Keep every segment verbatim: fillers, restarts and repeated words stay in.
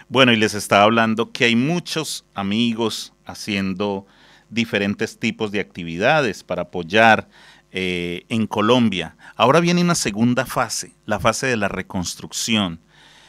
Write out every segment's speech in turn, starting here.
Bueno, y les estaba hablando que hay muchos amigos haciendo diferentes tipos de actividades para apoyar eh, en Colombia. Ahora viene una segunda fase, la fase de la reconstrucción.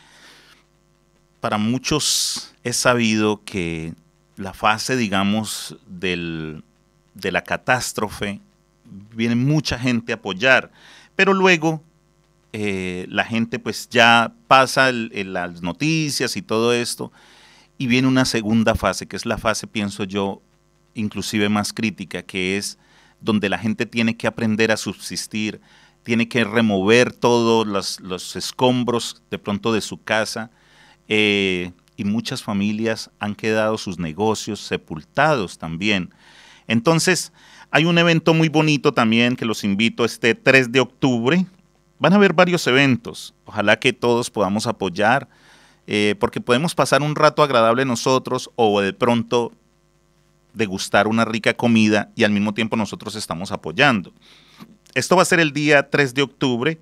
Para muchos es sabido que la fase, digamos, del, de la catástrofe, viene mucha gente a apoyar, pero luego eh, la gente pues ya pasa el, el, las noticias y todo esto, y viene una segunda fase, que es la fase, pienso yo, inclusive más crítica, que es donde la gente tiene que aprender a subsistir, tiene que remover todos los, los escombros de pronto de su casa, eh, y muchas familias han quedado sus negocios sepultados también. Entonces, hay un evento muy bonito también que los invito este tres de octubre. Van a haber varios eventos. Ojalá que todos podamos apoyar, eh, porque podemos pasar un rato agradable nosotros o de pronto degustar una rica comida y al mismo tiempo nosotros estamos apoyando. Esto va a ser el día tres de octubre.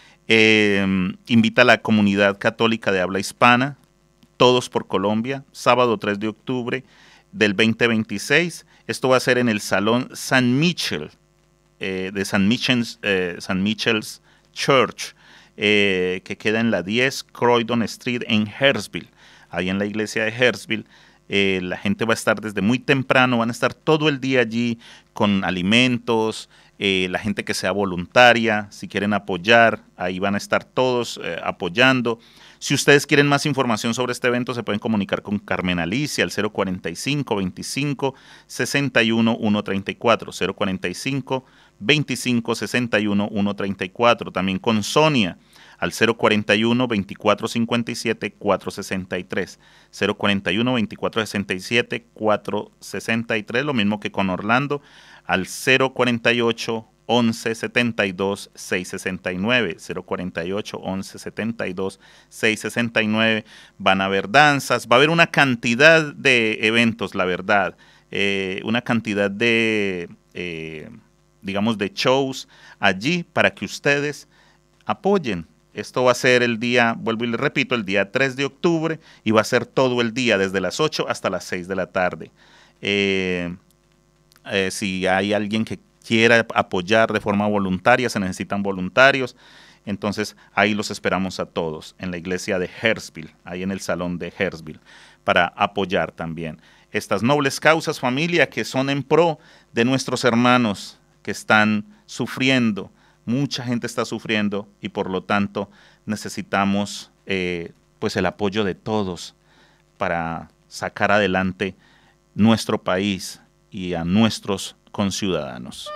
Eh, invita a la comunidad católica de habla hispana, todos por Colombia, sábado tres de octubre del veinte veintiséis. Esto va a ser en el Salón San Michel, eh, de San Michel's, eh, San Michel's Church, eh, que queda en la diez Croydon Street en Harrisville. Ahí en la iglesia de Harrisville. Eh, la gente va a estar desde muy temprano, van a estar todo el día allí con alimentos, eh, la gente que sea voluntaria, si quieren apoyar, ahí van a estar todos eh, apoyando. Si ustedes quieren más información sobre este evento, se pueden comunicar con Carmen Alicia al cero cuarenta y cinco, veinticinco, sesenta y uno, ciento treinta y cuatro, cero cuarenta y cinco, veinticinco, sesenta y uno, ciento treinta y cuatro. También con Sonia al cero cuarenta y uno, veinticuatro cincuenta y siete, cuatrocientos sesenta y tres, cero cuarenta y uno, veinticuatro sesenta y siete, cuatrocientos sesenta y tres, lo mismo que con Orlando, al cero cuarenta y ocho, once setenta y dos, seiscientos sesenta y nueve, cero cuarenta y ocho, once setenta y dos, seiscientos sesenta y nueve. Van a haber danzas, va a haber una cantidad de eventos, la verdad, eh, una cantidad de, eh, digamos, de shows allí para que ustedes apoyen. Esto va a ser el día, vuelvo y les repito, el día tres de octubre y va a ser todo el día, desde las ocho hasta las seis de la tarde. Eh, eh, si hay alguien que quiera apoyar de forma voluntaria, se necesitan voluntarios, entonces ahí los esperamos a todos en la iglesia de Harrisville, ahí en el salón de Harrisville, para apoyar también estas nobles causas, familia, que son en pro de nuestros hermanos que están sufriendo. Mucha gente está sufriendo y por lo tanto necesitamos eh, pues el apoyo de todos para sacar adelante nuestro país y a nuestros conciudadanos.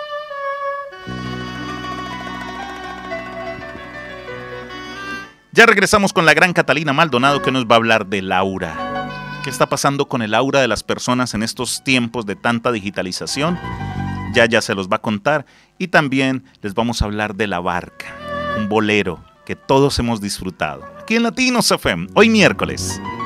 Ya regresamos con la gran Catalina Maldonado, que nos va a hablar del aura. ¿Qué está pasando con el aura de las personas en estos tiempos de tanta digitalización? Ya ya se los va a contar, y también les vamos a hablar de La Barca, un bolero que todos hemos disfrutado aquí en Latinos F M, hoy miércoles.